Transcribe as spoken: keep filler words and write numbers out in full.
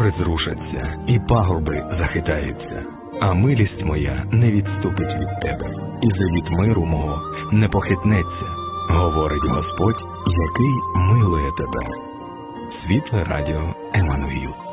гори зрушаться, і пагорби захитаються, а милість моя не відступить від тебе, і завіт миру мого не похитнеться, говорить Господь, який милує тебе. Світле радіо Еммануїл.